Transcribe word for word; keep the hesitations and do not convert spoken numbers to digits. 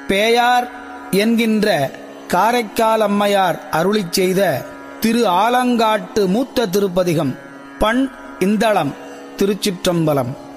பேயார் என்கின்ற காரைக்கால் அம்மையார் அருளிச் செய்த திரு ஆலங்காட்டு மூத்த திருப்பதிகம். பண் இந்தளம். திருச்சிற்றம்பலம்.